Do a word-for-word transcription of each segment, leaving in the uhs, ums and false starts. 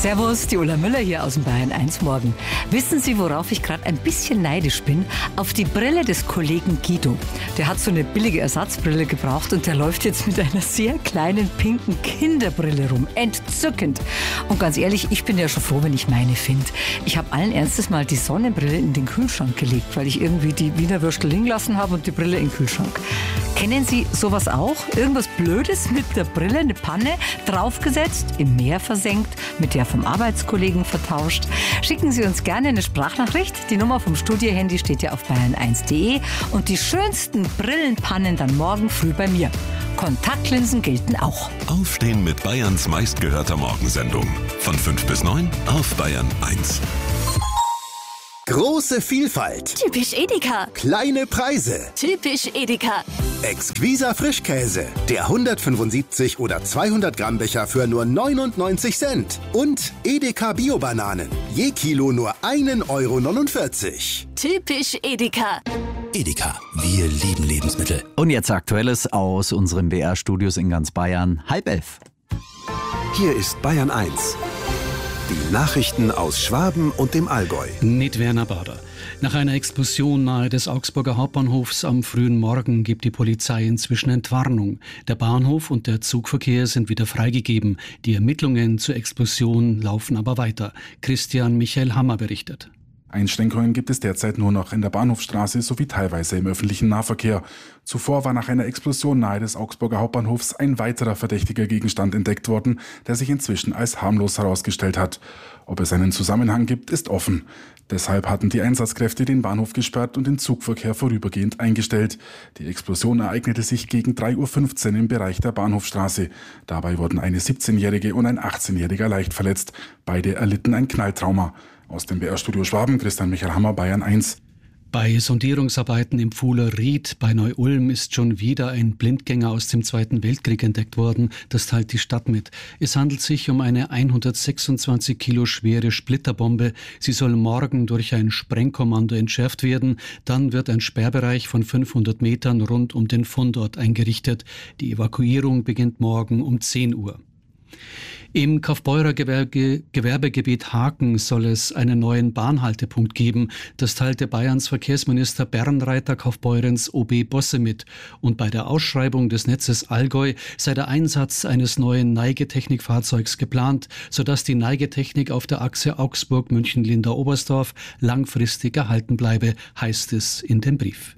Servus, die Ulla Müller hier aus dem Bayern eins Morgen. Wissen Sie, worauf ich gerade ein bisschen neidisch bin? Auf die Brille des Kollegen Guido. Der hat so eine billige Ersatzbrille gebraucht und der läuft jetzt mit einer sehr kleinen pinken Kinderbrille rum. Entzückend. Und ganz ehrlich, ich bin ja schon froh, wenn ich meine finde. Ich habe allen Ernstes mal die Sonnenbrille in den Kühlschrank gelegt, weil ich irgendwie die Wiener Würstel liegen lassen habe und die Brille in den Kühlschrank. Kennen Sie sowas auch? Irgendwas Blödes mit der Brille, eine Panne, draufgesetzt, im Meer versenkt, mit der vom Arbeitskollegen vertauscht? Schicken Sie uns gerne eine Sprachnachricht. Die Nummer vom Studiohandy steht ja auf bayern eins punkt de und die schönsten Brillenpannen dann morgen früh bei mir. Kontaktlinsen gelten auch. Aufstehen mit Bayerns meistgehörter Morgensendung. Von fünf bis neun auf Bayern eins. Große Vielfalt. Typisch Edeka. Kleine Preise. Typisch Edeka. Exquiser Frischkäse. Der hundertfünfundsiebzig oder zweihundert Gramm Becher für nur neunundneunzig Cent. Und Edeka Bio-Bananen. Je Kilo nur ein Euro neunundvierzig. Typisch Edeka. Edeka, wir lieben Lebensmittel. Und jetzt Aktuelles aus unserem B R-Studios in ganz Bayern. Halb elf. Hier ist Bayern eins. Die Nachrichten aus Schwaben und dem Allgäu. Mit Werner Bader. Nach einer Explosion nahe des Augsburger Hauptbahnhofs am frühen Morgen gibt die Polizei inzwischen Entwarnung. Der Bahnhof und der Zugverkehr sind wieder freigegeben. Die Ermittlungen zur Explosion laufen aber weiter. Christian Michael Hammer berichtet. Einschränkungen gibt es derzeit nur noch in der Bahnhofstraße sowie teilweise im öffentlichen Nahverkehr. Zuvor war nach einer Explosion nahe des Augsburger Hauptbahnhofs ein weiterer verdächtiger Gegenstand entdeckt worden, der sich inzwischen als harmlos herausgestellt hat. Ob es einen Zusammenhang gibt, ist offen. Deshalb hatten die Einsatzkräfte den Bahnhof gesperrt und den Zugverkehr vorübergehend eingestellt. Die Explosion ereignete sich gegen drei Uhr fünfzehn im Bereich der Bahnhofstraße. Dabei wurden eine siebzehnjährige und ein achtzehnjähriger leicht verletzt. Beide erlitten ein Knalltrauma. Aus dem B R-Studio Schwaben, Christian Michael Hammer, Bayern eins. Bei Sondierungsarbeiten im Pfuhler Ried bei Neu-Ulm ist schon wieder ein Blindgänger aus dem Zweiten Weltkrieg entdeckt worden. Das teilt die Stadt mit. Es handelt sich um eine hundertsechsundzwanzig Kilo schwere Splitterbombe. Sie soll morgen durch ein Sprengkommando entschärft werden. Dann wird ein Sperrbereich von fünfhundert Metern rund um den Fundort eingerichtet. Die Evakuierung beginnt morgen um zehn Uhr. Im Kaufbeurer Gewerbe, Gewerbegebiet Haken soll es einen neuen Bahnhaltepunkt geben. Das teilte Bayerns Verkehrsminister Bernreiter Kaufbeurens O B Bosse mit. Und bei der Ausschreibung des Netzes Allgäu sei der Einsatz eines neuen Neigetechnikfahrzeugs geplant, sodass die Neigetechnik auf der Achse Augsburg-München-Linda-Oberstdorf langfristig erhalten bleibe, heißt es in dem Brief.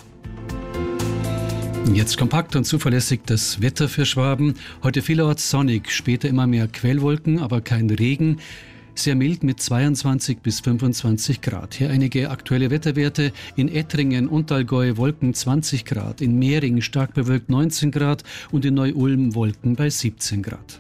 Jetzt kompakt und zuverlässig das Wetter für Schwaben. Heute vielerorts sonnig, später immer mehr Quellwolken, aber kein Regen. Sehr mild mit zweiundzwanzig bis fünfundzwanzig Grad. Hier einige aktuelle Wetterwerte. In Ettringen und Allgäu Wolken zwanzig Grad, in Mehring stark bewölkt neunzehn Grad und in Neu-Ulm Wolken bei siebzehn Grad.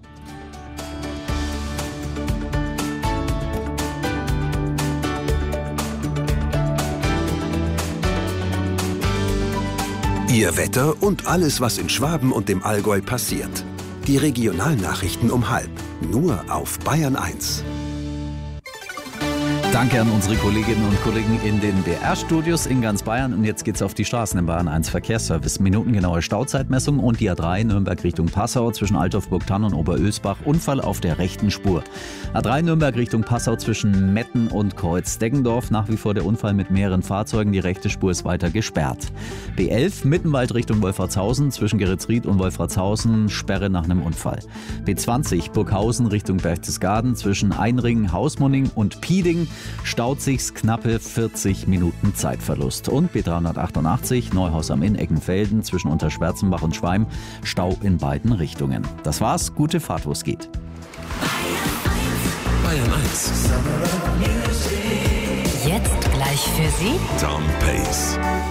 Ihr Wetter und alles, was in Schwaben und dem Allgäu passiert. Die Regionalnachrichten um halb. Nur auf Bayern eins. Danke an unsere Kolleginnen und Kollegen in den B R-Studios in ganz Bayern. Und jetzt geht's auf die Straßen im Bayern eins Verkehrsservice. Minutengenaue Stauzeitmessung und die A drei Nürnberg Richtung Passau zwischen Altdorf-Burgthann und Oberösbach. Unfall auf der rechten Spur. A drei Nürnberg Richtung Passau zwischen Metten und Kreuz-Deggendorf. Nach wie vor der Unfall mit mehreren Fahrzeugen. Die rechte Spur ist weiter gesperrt. B elf Mittenwald Richtung Wolfratshausen zwischen Geretsried und Wolfratshausen. Sperre nach einem Unfall. B zwanzig Burghausen Richtung Berchtesgaden zwischen Einringen, Hausmunning und Pieding. Staut sich's knappe vierzig Minuten Zeitverlust. Und B dreihundertachtundachtzig Neuhaus am Inn Eckenfelden zwischen Unterschwärzenbach und Schweim. Stau in beiden Richtungen. Das war's. Gute Fahrt, wo es geht. Bayern eins. Jetzt gleich für Sie Tom Pace.